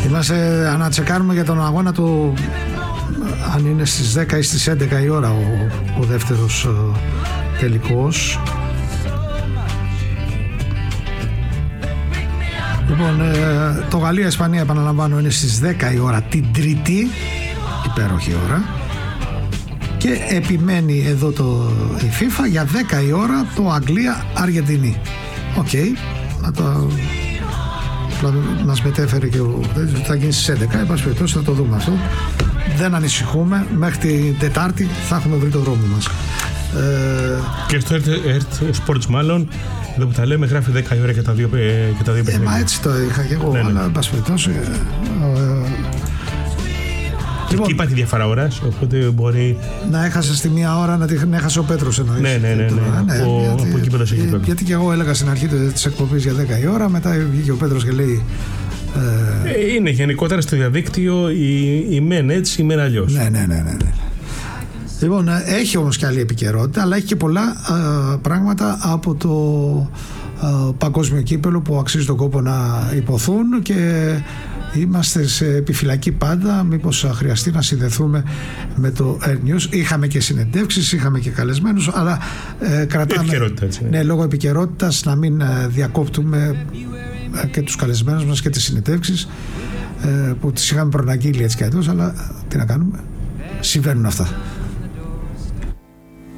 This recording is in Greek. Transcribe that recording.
Είμαστε ανατσεκάρουμε για τον αγώνα του, αν είναι στις 10 ή στις 11 η ώρα ο δεύτερος τελικός. Λοιπόν, το Γαλλία-Ισπανία, επαναλαμβάνω, είναι στις 10 η ώρα την Τρίτη, υπέροχη ώρα, και επιμένει εδώ η FIFA για 10 η ώρα το Αγγλία-Αργεντινή. Οκ, μας μετέφερε και θα γίνει στις 11, εν πάση περιπτώσει θα το δούμε αυτό. Δεν ανησυχούμε, μέχρι την Τετάρτη θα έχουμε βρει το δρόμο μας. Και στο Earth Sports μάλλον, εδώ που τα λέμε, γράφει 10 η ώρα και τα δύο παιχνίδια. Μα έτσι το είχα και εγώ, αλλά εν πάση περιπτώσει. Λοιπόν, εκεί υπάρχει διαφορά ώρας, οπότε μπορεί να έχασε στη μία ώρα, να την έχασε ο Πέτρος εννοείς. Ναι. Από εκεί πέρα σε εκεί πέρα. Γιατί και εγώ έλεγα στην αρχή της εκπομπής για 10 η ώρα, μετά βγήκε ο Πέτρος και λέει. Είναι γενικότερα στο διαδίκτυο η μεν έτσι, η μεν αλλιώς. Ναι. Λοιπόν, έχει όμως και άλλη επικαιρότητα, αλλά έχει και πολλά πράγματα από το παγκόσμιο κύπελο που αξίζει τον κόπο να υποθούν, και είμαστε σε επιφυλακή πάντα μήπως χρειαστεί να συνδεθούμε με το Air News. Είχαμε και συνεντεύξεις, είχαμε και καλεσμένους, αλλά κρατάμε λόγω επικαιρότητας να μην διακόπτουμε και τους καλεσμένους μας και τις συνεντεύξεις που τις είχαμε προναγγείλει έτσι κι αλλιώς, αλλά τι να κάνουμε, συμβαίνουν αυτά.